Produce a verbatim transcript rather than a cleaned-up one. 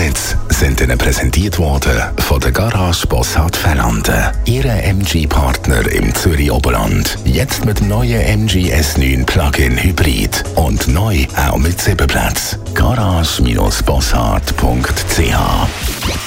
Hits sind Ihnen präsentiert worden von der Garage Bossart Fellanden. Ihre M G-Partner im Zürich Oberland. Jetzt mit dem neuen M G S neun Plug-in Hybrid. Und neu auch mit sieben Plätzen. garage Bossart punkt c h